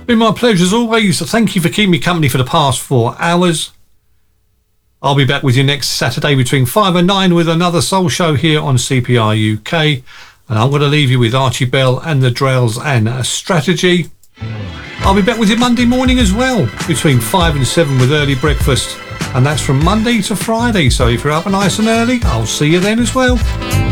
Been my pleasure as always. Thank you for keeping me company for the past 4 hours. I'll be back with you next Saturday between 5 and 9 with another soul show here on CPR UK. And I'm going to leave you with Archie Bell and the Drells and a Strategy. I'll be back with you Monday morning as well between 5 and 7 with early breakfast. And that's from Monday to Friday. So if you're up nice and early, I'll see you then as well.